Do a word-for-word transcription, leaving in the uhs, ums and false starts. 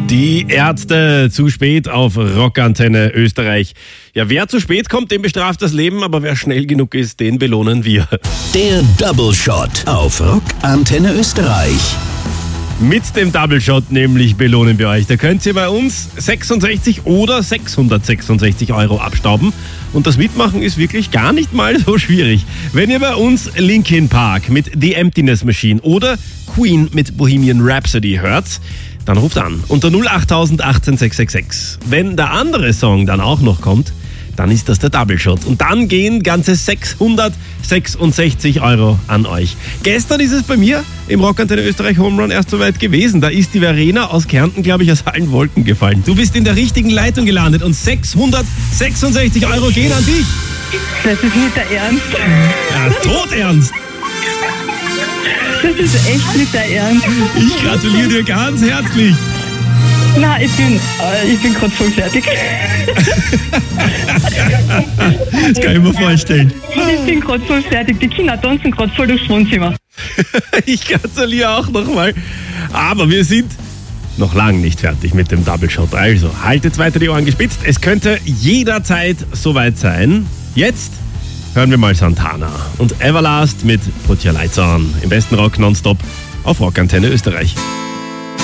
Die Ärzte zu spät auf Rockantenne Österreich. Ja, wer zu spät kommt, den bestraft das Leben, aber wer schnell genug ist, den belohnen wir. Der Double Shot auf Rockantenne Österreich. Mit dem Double Shot nämlich belohnen wir euch. Da könnt ihr bei uns sechsundsechzig oder sechshundertsechsundsechzig Euro abstauben. Und das Mitmachen ist wirklich gar nicht mal so schwierig. Wenn ihr bei uns Linkin Park mit The Emptiness Machine oder Queen mit Bohemian Rhapsody hört, dann ruft an unter null acht null acht eins sechs sechs sechs. Wenn der andere Song dann auch noch kommt, dann ist das der Double Shot. Und dann gehen ganze sechshundertsechsundsechzig Euro an euch. Gestern ist es bei mir im Rockantenne Österreich Home Run erst soweit gewesen. Da ist die Verena aus Kärnten, glaube ich, aus allen Wolken gefallen. Du bist in der richtigen Leitung gelandet und sechshundertsechsundsechzig Euro gehen an dich. Das ist nicht der Ernst. Ja, todernst. Das ist echt nicht der Ernst. Ich gratuliere dir ganz herzlich. Nein, ich bin, äh, ich bin gerade voll fertig. Das kann ich mir vorstellen. Ich bin gerade voll fertig. Die Kinder tanzen gerade voll durchs Wohnzimmer. Ich gratuliere auch nochmal. Aber wir sind noch lange nicht fertig mit dem Double Shot. Also haltet weiter die Ohren gespitzt. Es könnte jederzeit soweit sein. Jetzt hören wir mal Santana und Everlast mit Put Your Lights On. Im besten Rock nonstop auf Rockantenne Österreich.